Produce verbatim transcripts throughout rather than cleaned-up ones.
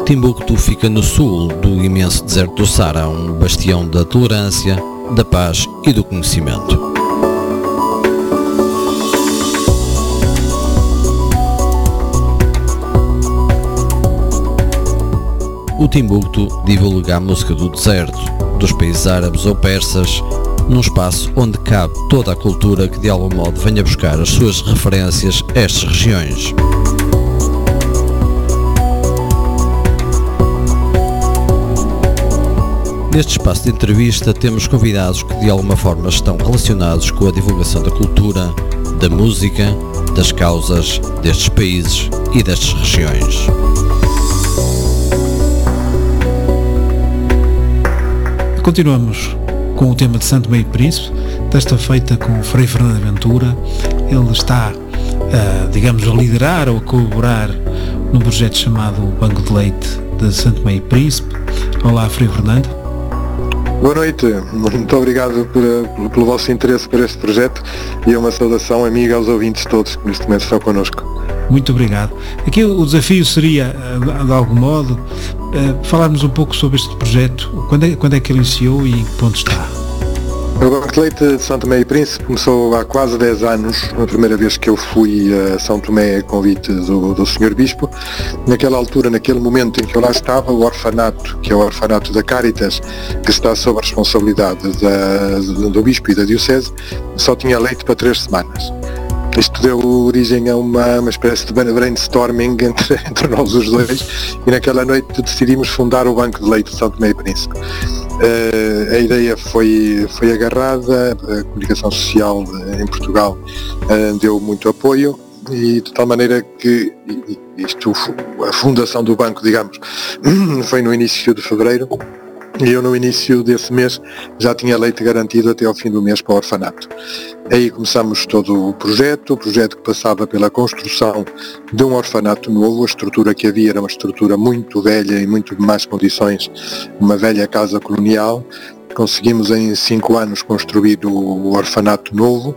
Timbuktu fica no sul do imenso deserto do Saara, um bastião da tolerância, da paz e do conhecimento. O Timbuktu divulga a música do deserto, dos países árabes ou persas, num espaço onde cabe toda a cultura que de algum modo venha buscar as suas referências a estas regiões. Neste espaço de entrevista temos convidados que de alguma forma estão relacionados com a divulgação da cultura, da música, das causas destes países e destas regiões. Continuamos com o tema de Santo Tomé e Príncipe, desta feita com o Frei Fernando Ventura. Ele está, a, digamos, a liderar ou a colaborar num projeto chamado Banco de Leite de Santo Tomé e Príncipe. Olá, Frei Fernando. Boa noite, muito obrigado por, pelo vosso interesse por este projeto e uma saudação amiga aos ouvintes todos que neste momento estão connosco. Muito obrigado. Aqui o desafio seria, de algum modo, falarmos um pouco sobre este projeto. Quando é, quando é que ele iniciou e em que ponto está? O Banco de Leite de São Tomé e Príncipe começou há quase dez anos, a primeira vez que eu fui a São Tomé a convite do, do senhor Bispo. Naquela altura, naquele momento em que eu lá estava, o orfanato, que é o orfanato da Cáritas, que está sob a responsabilidade da, do Bispo e da Diocese, só tinha leite para três semanas. Isto deu origem a uma, uma espécie de brainstorming entre, entre nós os dois, e naquela noite decidimos fundar o Banco de Leite de São Tomé e Príncipe. Uh, a ideia foi, foi agarrada, a comunicação social em Portugal uh, deu muito apoio, e de tal maneira que isto, a fundação do banco, digamos, foi no início de fevereiro, e eu no início desse mês já tinha leite garantido até ao fim do mês para o orfanato. Aí começamos todo o projeto, o projeto que passava pela construção de um orfanato novo. A estrutura que havia era uma estrutura muito velha e muito más condições, uma velha casa colonial. Conseguimos em cinco anos construir o orfanato novo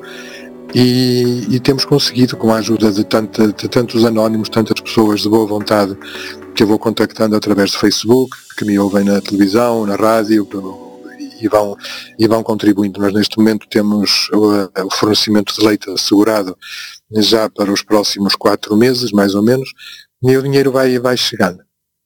e, e temos conseguido, com a ajuda de, tanta, de tantos anónimos, tantas pessoas de boa vontade que eu vou contactando através do Facebook, que me ouvem na televisão, na rádio, e vão, e vão contribuindo. Nós neste momento temos o, o fornecimento de leite assegurado já para os próximos quatro meses, mais ou menos, e o dinheiro vai, vai chegando.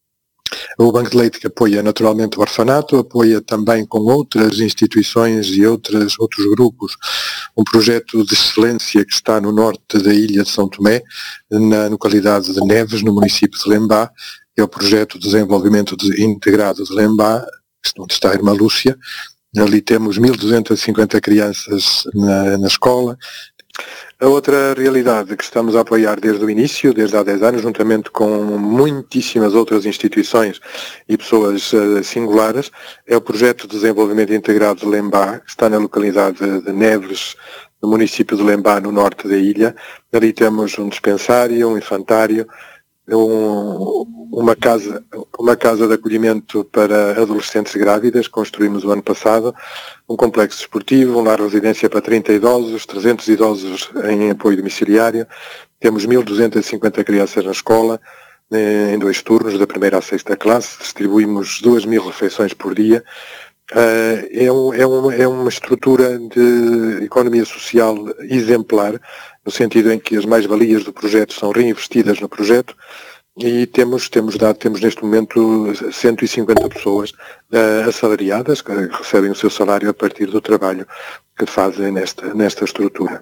O Banco de Leite, que apoia naturalmente o orfanato, apoia também com outras instituições e outras, outros grupos um projeto de excelência que está no norte da ilha de São Tomé, na localidade de Neves, no município de Lembá, que é o projeto de desenvolvimento de, integrado de Lembá, onde está a irmã Lúcia. Ali temos mil duzentas e cinquenta crianças na, na escola. A outra realidade que estamos a apoiar desde o início, desde há dez anos, juntamente com muitíssimas outras instituições e pessoas uh, singulares, é o projeto de desenvolvimento integrado de Lembá, que está na localidade de Neves, no município de Lembá, no norte da ilha. Ali temos um dispensário, um infantário, um, uma, casa, uma casa de acolhimento para adolescentes grávidas, construímos o ano passado, um complexo desportivo, um lar de residência para trinta idosos, trezentos idosos em apoio domiciliário, temos mil duzentas e cinquenta crianças na escola, em dois turnos, da primeira à sexta classe, distribuímos duas mil refeições por dia. Uh, é, um, é, um, é uma estrutura de economia social exemplar, no sentido em que as mais-valias do projeto são reinvestidas no projeto, e temos, temos, dado, temos neste momento cento e cinquenta pessoas uh, assalariadas, que recebem o seu salário a partir do trabalho que fazem nesta, nesta estrutura.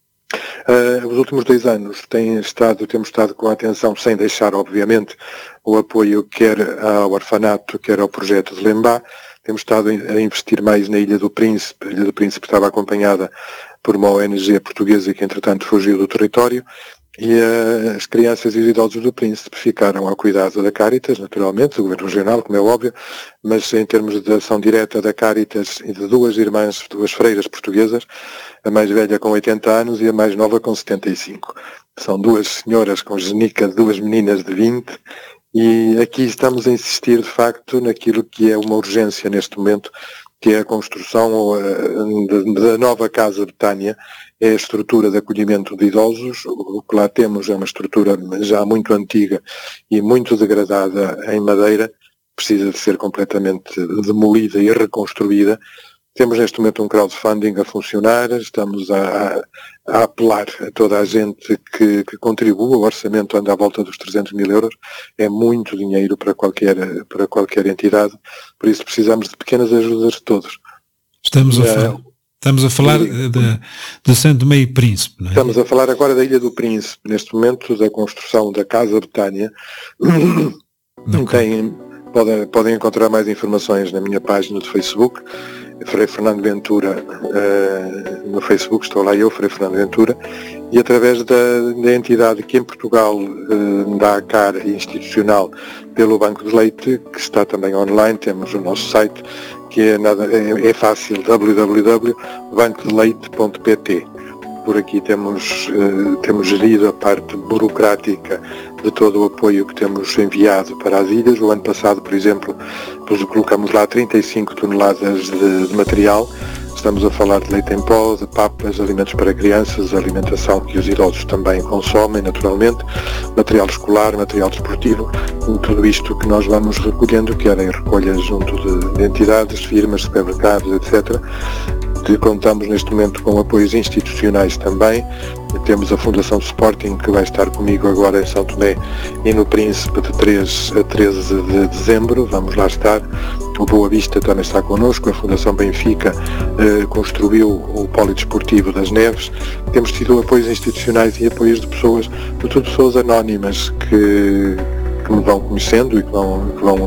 Uh, os últimos dois anos tem estado, temos estado com atenção, sem deixar, obviamente, o apoio quer ao orfanato, quer ao projeto de Lembá. Temos estado a investir mais na Ilha do Príncipe. A Ilha do Príncipe estava acompanhada por uma O N G portuguesa que, entretanto, fugiu do território, e uh, as crianças e os idosos do Príncipe ficaram ao cuidado da Cáritas, naturalmente, do Governo Regional, como é óbvio, mas em termos de ação direta da Cáritas e de duas irmãs, duas freiras portuguesas, a mais velha com oitenta anos e a mais nova com setenta e cinco. São duas senhoras com genica, duas meninas de vinte, e aqui estamos a insistir, de facto, naquilo que é uma urgência neste momento, que é a construção uh, da nova Casa Betânia, é a estrutura de acolhimento de idosos. O que lá temos é uma estrutura já muito antiga e muito degradada em madeira, precisa de ser completamente demolida e reconstruída. Temos neste momento um crowdfunding a funcionar, estamos a, a, a apelar a toda a gente que, que contribua. O orçamento anda à volta dos trezentos mil euros, é muito dinheiro para qualquer, para qualquer entidade, por isso precisamos de pequenas ajudas de todos. Estamos a, falar, estamos a falar de, de Santo Tomé e Príncipe, não é? Estamos a falar agora da Ilha do Príncipe, neste momento da construção da Casa Betânia. Okay. Tem, podem, podem encontrar mais informações na minha página do Facebook, Frei Fernando Ventura, uh, no Facebook, estou lá eu, Frei Fernando Ventura, e através da, da entidade que em Portugal uh, dá a cara institucional pelo Banco de Leite, que está também online, temos o nosso site, que é, nada, é, é fácil, w w w ponto banco de leite ponto p t. Por aqui temos, uh, temos gerido a parte burocrática de todo o apoio que temos enviado para as ilhas. O ano passado, por exemplo, colocamos lá trinta e cinco toneladas de, de material. Estamos a falar de leite em pó, de papas, alimentos para crianças, alimentação que os idosos também consomem naturalmente, material escolar, material desportivo, tudo isto que nós vamos recolhendo, quer em recolhas junto de, de entidades, firmas, supermercados, etcétera. Contamos neste momento com apoios institucionais também. Temos a Fundação Sporting, que vai estar comigo agora em São Tomé e no Príncipe de três a treze de dezembro, vamos lá estar. O Boa Vista também está connosco, a Fundação Benfica eh, construiu o Polidesportivo das Neves. Temos tido apoios institucionais e apoios de pessoas, de tudo pessoas anónimas que que me vão conhecendo e que vão, que vão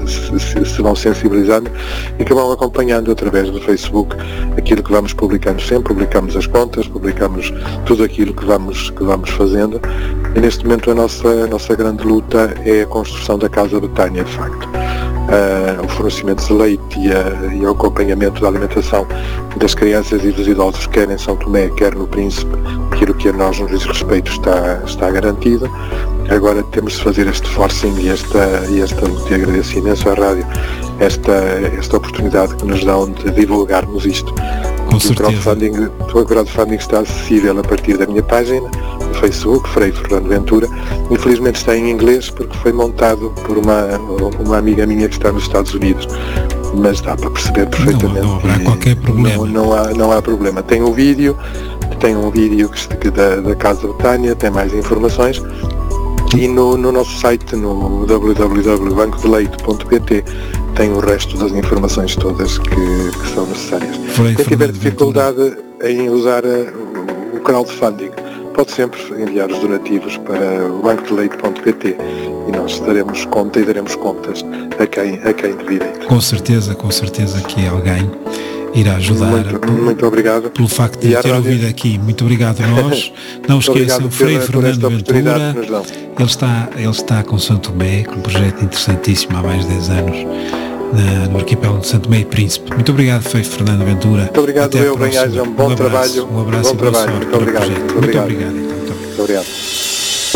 se, se vão sensibilizando e que vão acompanhando através do Facebook aquilo que vamos publicando sempre. Publicamos as contas, publicamos tudo aquilo que vamos, que vamos fazendo, e neste momento a nossa, a nossa grande luta é a construção da Casa Betânia, de facto. Uh, o fornecimento de leite e, a, e o acompanhamento da alimentação das crianças e dos idosos, quer em São Tomé, quer no Príncipe, aquilo que a nós nos diz respeito está, está garantido. Agora temos de fazer este forcing e esta, e esta luta, e agradeço imenso à rádio esta, esta oportunidade que nos dão de divulgarmos isto. Com o crowdfunding, o crowdfunding está acessível a partir da minha página no Facebook, Frei Fernando Ventura. Infelizmente está em inglês porque foi montado por uma, uma amiga minha que está nos Estados Unidos, mas dá para perceber perfeitamente. Não, não haverá qualquer problema. Não, não, há, não há problema. Tem um vídeo, tem um vídeo que, da, da Casa Betânia, tem mais informações. E no, no nosso site, no w w w ponto banco de leite ponto p t, tem o resto das informações todas que, que são necessárias. Frei Quem tiver Fernando dificuldade Ventura. em usar uh, o crowdfunding, pode sempre enviar os donativos para o banco de leite ponto p t e nós daremos conta e daremos contas a quem, a quem devido. Com certeza, com certeza que alguém irá ajudar. Muito, por, muito obrigado. Pelo facto de ter ouvido aqui. Muito obrigado a nós. Não esqueçam, Frei Fernando Ventura, ele está, ele está com São Tomé, com um projeto interessantíssimo há mais de dez anos, na, no arquipélago de São Tomé e Príncipe. Muito obrigado, Frei Fernando Ventura. Muito obrigado, eu, bem-aja, um bom um abraço, trabalho. Um abraço bom e boa trabalho. sorte Muito obrigado. Muito obrigado. obrigado. Então, muito obrigado. Muito obrigado.